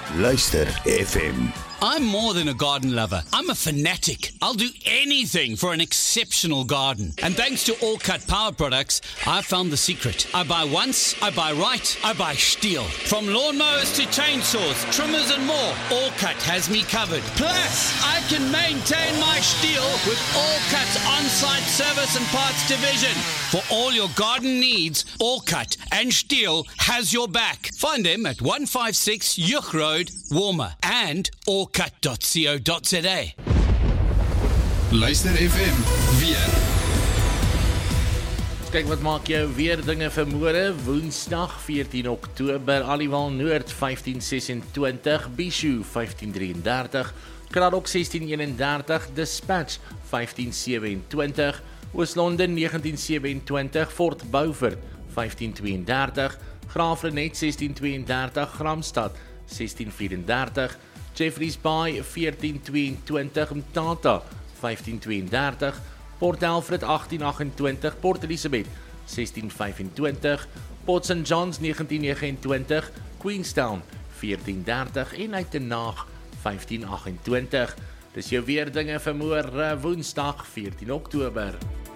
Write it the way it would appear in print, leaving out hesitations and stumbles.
Luister FM. I'm more than a garden lover. I'm a fanatic. I'll do anything for an exceptional garden. And thanks to All Cut Power products, I found the secret. I buy once, I buy right, I buy Stihl. From lawnmowers to chainsaws, trimmers and more, All Cut has me covered. Plus, I can maintain my Stihl with All Cut's on-site service and parts division. For all your garden needs, All Cut and Stihl has your back. Find them at 156 Juch Road, Warmer, and allcut.co.za. Luister FM, weer. Kyk wat maak jou weer dinge vir môre, Woensdag 14 Oktober, Aliwal Noord 1526, Bishu 1533, Kraddock 1631, Dispatch 1527, Oos-London 1927, Fort Beaufort 1532, Graafrenet 1632, Gramstad 1634, Jeffreys Bay 1422, Mtata 1532, Port Alfred 1828, Port Elizabeth 1625, Port St. John's 1929, Queenstown 1430 en Uitenhaag 1528. Dis jou weer dinge vir môre Woensdag 14 Oktober.